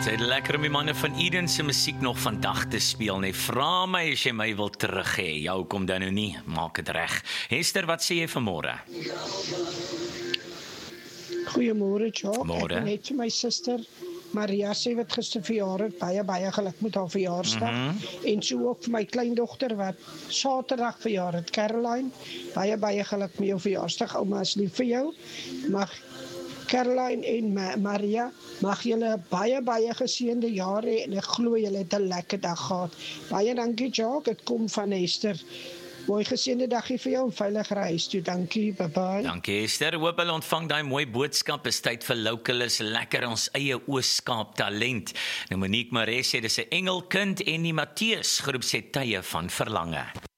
Altyd lekker om die manne van Eden se musiek nog vandag te speel. Nee, vra my as jy my wil terug hê. Jou kom dan nou nie, maak dit reg. Hester, wat sê jy vanmôre? Goeiemôre, Jock. Môre. Ek net vir my suster Maria sê wat gister verjaar het, baie geluk met haar verjaarsdag. En so ook vir my kleindogter wat Saterdag verjaar het, Caroline. Baie geluk met jou verjaarsdag. Ouma is lief vir jou. Mag Caroline en Maria, mag julle baie geseënde jare hê en ek glo julle het 'n lekker dag gehad. Baie dankie, Jock. Dit kom van Hester. Mooi geseënde dagie vir jou en veilige reis toe. Dankie, bye-bye. Dankie Hester, hoop hulle ontvang daai mooi boodskap. Is tyd vir Localus, lekker ons eie Oos-Kaap talent. Nou Monique Maree sê dis 'n engelkind en die Matteus groep sê tye van verlange.